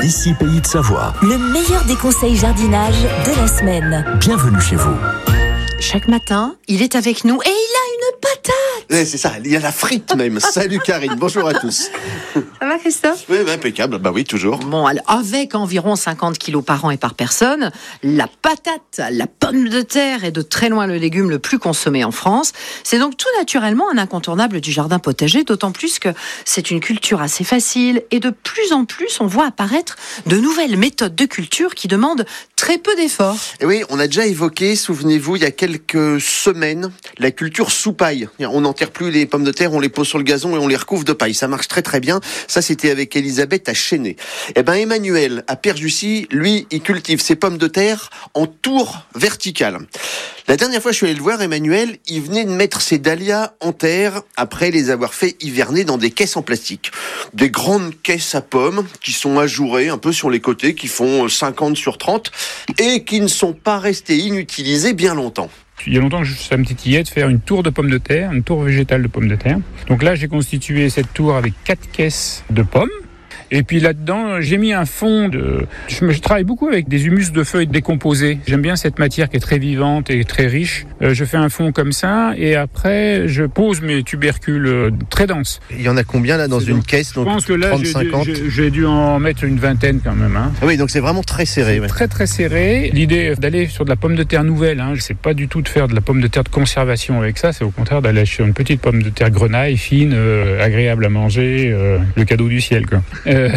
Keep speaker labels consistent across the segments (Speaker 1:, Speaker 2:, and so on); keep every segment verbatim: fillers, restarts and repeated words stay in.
Speaker 1: Ici Pays de Savoie.
Speaker 2: Le meilleur des conseils jardinage de la semaine.
Speaker 1: Bienvenue chez vous.
Speaker 3: Chaque matin, il est avec nous et il a une patate.
Speaker 4: Ouais, c'est ça, il y a la frite même. Salut Karine, bonjour à tous.
Speaker 3: Ça va Christophe ?
Speaker 4: Oui, bah, impeccable, bah oui, toujours.
Speaker 3: Bon, alors, avec environ cinquante kilos par an et par personne, la patate, la pomme de terre est de très loin le légume le plus consommé en France. C'est donc tout naturellement un incontournable du jardin potager, d'autant plus que c'est une culture assez facile et de plus en plus on voit apparaître de nouvelles méthodes de culture qui demandent très peu d'efforts.
Speaker 4: Et oui, on a déjà évoqué, souvenez-vous, il y a quelques semaines, la culture sous paille. On n'enterre plus les pommes de terre, on les pose sur le gazon et on les recouvre de paille. Ça marche très très bien. Ça, c'était avec Elisabeth à Chênay. Eh ben, Emmanuel, à Père-Jussy, lui, il cultive ses pommes de terre en tour vertical. La dernière fois que je suis allé le voir, Emmanuel, il venait de mettre ses dahlias en terre après les avoir fait hiverner dans des caisses en plastique. Des grandes caisses à pommes qui sont ajourées un peu sur les côtés, qui font cinquante sur trente et qui ne sont pas restées inutilisées bien longtemps.
Speaker 5: Il y a longtemps que ça me titillait de faire une tour de pommes de terre, une tour végétale de pommes de terre. Donc là, j'ai constitué cette tour avec quatre caisses de pommes. Et puis là-dedans, j'ai mis un fond de... Je, je travaille beaucoup avec des humus de feuilles décomposées. J'aime bien cette matière qui est très vivante et très riche. Euh, je fais un fond comme ça et après, je pose mes tubercules euh, très denses.
Speaker 4: Il y en a combien là dans
Speaker 5: c'est
Speaker 4: une
Speaker 5: donc,
Speaker 4: caisse donc
Speaker 5: je pense que là,
Speaker 4: trente,
Speaker 5: j'ai,
Speaker 4: cinquante
Speaker 5: j'ai, j'ai dû en mettre une vingtaine quand même. Hein.
Speaker 4: Ah oui, donc c'est vraiment très serré.
Speaker 5: C'est
Speaker 4: ouais.
Speaker 5: Très très serré. L'idée d'aller sur de la pomme de terre nouvelle, hein, c'est pas du tout de faire de la pomme de terre de conservation avec ça. C'est au contraire d'aller sur une petite pomme de terre grenaille, fine, euh, agréable à manger, euh, le cadeau du ciel, quoi. Euh...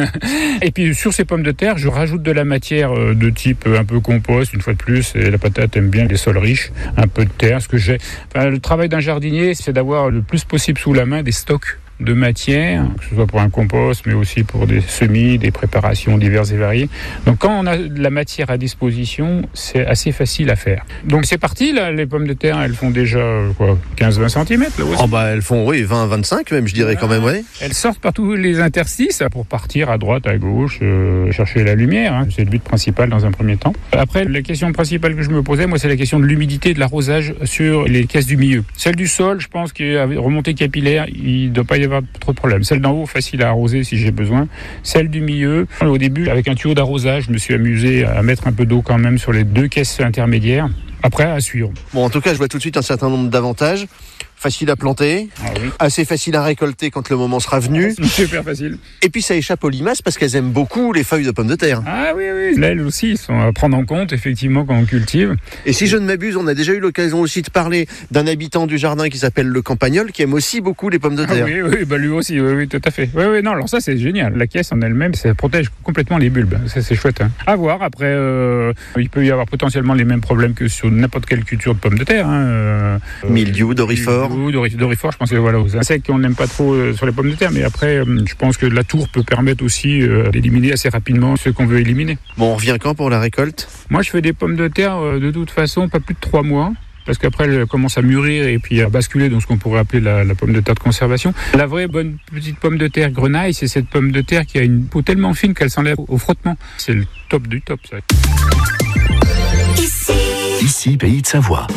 Speaker 5: Et puis sur ces pommes de terre, je rajoute de la matière de type un peu compost, une fois de plus, et la patate aime bien les sols riches, un peu de terre, ce que j'ai. Enfin, le travail d'un jardinier, c'est d'avoir le plus possible sous la main des stocks de matière, que ce soit pour un compost, mais aussi pour des semis, des préparations diverses et variées. Donc quand on a de la matière à disposition, c'est assez facile à faire. Donc c'est parti, là, les pommes de terre, elles font déjà quoi, quinze à vingt centimètres. Là aussi.
Speaker 4: Oh bah elles font oui vingt à vingt-cinq même, je dirais quand même, ouais.
Speaker 5: Elles sortent par tous les interstices pour partir à droite, à gauche, euh, chercher la lumière. Hein. C'est le but principal dans un premier temps. Après, la question principale que je me posais, moi, c'est la question de l'humidité et de l'arrosage sur les caisses du milieu. Celle du sol, je pense qu'avec remontée capillaire, il ne doit pas y avoir trop de problèmes. Celle d'en haut, facile à arroser si j'ai besoin. Celle du milieu, au début, avec un tuyau d'arrosage, je me suis amusé à mettre un peu d'eau quand même sur les deux caisses intermédiaires. Après, à suivre.
Speaker 4: Bon, en tout cas, je vois tout de suite un certain nombre d'avantages. Facile à planter,
Speaker 5: ah oui.
Speaker 4: Assez facile à récolter quand le moment sera venu.
Speaker 5: Super facile.
Speaker 4: Et puis ça échappe aux limaces parce qu'elles aiment beaucoup les feuilles de pommes de terre.
Speaker 5: Ah oui, oui. Là, elles aussi, sont à prendre en compte, effectivement, quand on cultive.
Speaker 4: Et si je ne m'abuse, on a déjà eu l'occasion aussi de parler d'un habitant du jardin qui s'appelle le Campagnol, qui aime aussi beaucoup les pommes de terre.
Speaker 5: Ah oui, oui, bah lui aussi, oui, oui, tout à fait. Oui, oui, non, alors ça, c'est génial. La caisse en elle-même, ça protège complètement les bulbes. Ça, c'est chouette. Hein. À voir. Après, euh, il peut y avoir potentiellement les mêmes problèmes que sur n'importe quelle culture de pommes de terre. Hein. Euh,
Speaker 4: Mildiou, dorifort.
Speaker 5: Mildiou, dorifort, je pense que voilà, aux insectes qu'on n'aime pas trop euh, sur les pommes de terre. Mais après, euh, je pense que la tour peut permettre aussi euh, d'éliminer assez rapidement ceux qu'on veut éliminer.
Speaker 4: Bon, on revient quand pour la récolte ?
Speaker 5: Moi, je fais des pommes de terre euh, de toute façon, pas plus de trois mois. Parce qu'après, elle commence à mûrir et puis à basculer dans ce qu'on pourrait appeler la, la pomme de terre de conservation. La vraie bonne petite pomme de terre grenaille, c'est cette pomme de terre qui a une peau tellement fine qu'elle s'enlève au frottement. C'est le top du top, ça.
Speaker 2: Ici,
Speaker 1: Ici Pays de Savoie.